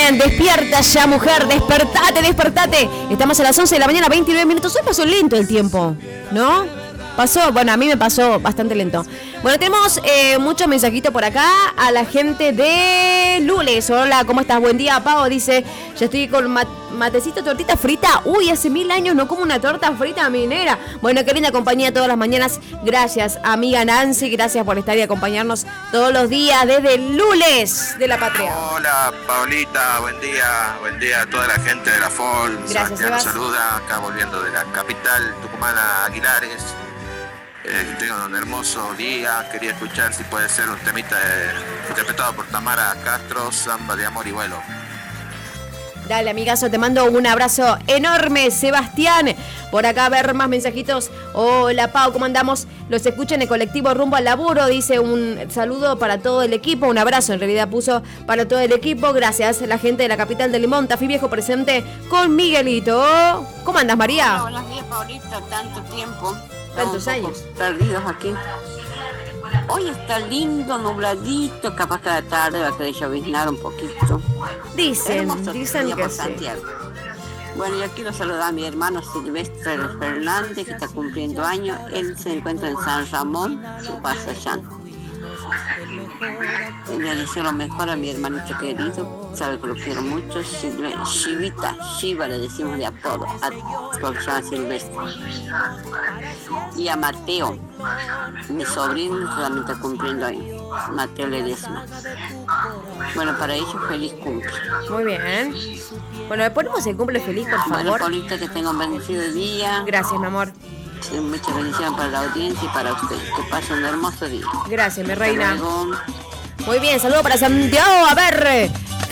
Bien, despierta ya, mujer, despertate. Estamos a las 11 de la mañana, 29 minutos. Hoy pasó lento el tiempo, ¿no? Pasó, bueno, a mí me pasó bastante lento. Bueno, tenemos muchos mensajitos por acá a la gente de Lules. Hola, ¿cómo estás? Buen día, Pau. Dice, yo estoy con matecito, tortita frita. Uy, hace 1000 años no como una torta frita minera. Bueno, qué linda compañía todas las mañanas. Gracias, amiga Nancy. Gracias por estar y acompañarnos todos los días desde Lules de la Patria. Hola, Paulita. Buen día a toda la gente de la FOL. Gracias, Sebastián nos saluda, acá volviendo de la capital tucumana, Aguilares. Tengo un hermoso día. Quería escuchar si puede ser un temita interpretado por Tamara Castro, Samba de Amor y Vuelo. Dale, amigazo, te mando un abrazo enorme, Sebastián. Por acá a ver más mensajitos. Hola, Pau, ¿cómo andamos? Los escucho en el colectivo Rumbo al Laburo. Dice un saludo para todo el equipo. Un abrazo, en realidad puso para todo el equipo. Gracias, la gente de la capital de Limón. Tafí Viejo presente con Miguelito. ¿Cómo andas, María? Hola, buenos días, Paulita. Tanto tiempo. Tantos años. Perdidos aquí. Hoy está lindo, nubladito, capaz que a la tarde va a querer lloviznar un poquito. Dicen que sí. Bueno, yo quiero saludar a mi hermano Silvestre Fernández, que está cumpliendo años. Él se encuentra en San Ramón, su casa allá. Le deseo lo mejor a mi hermanito querido, sabe que lo quiero mucho. Shiva le decimos de apodo, porque se llama Silvestre. Y a Mateo, mi sobrino, también está cumpliendo ahí. Mateo Ledesma. Bueno, para ellos feliz cumple. Muy bien. Bueno, le ponemos el cumple feliz, por favor. Bueno, Paulita, que tenga un bendecido día. Gracias, mi amor. Sí, muchas bendiciones para la audiencia y para usted. Que pase un hermoso día. Gracias, mi reina. Luego. Muy bien, saludo para Santiago. A ver,